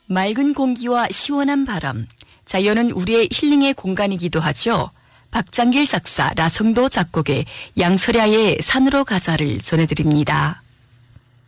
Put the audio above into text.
맑은 공기와 시원한 바람, 자연은 우리의 힐링의 공간이기도 하죠. 박장길 작사, 라성도 작곡의 양소랴의 산으로 가자를 전해드립니다.